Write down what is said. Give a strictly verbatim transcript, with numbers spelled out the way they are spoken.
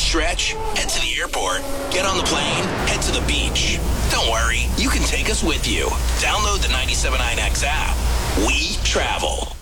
stretch, head to the airport. Get on the plane, head to the beach. Don't worry, you can take us with you. Download the ninety-seven point nine X app. We travel.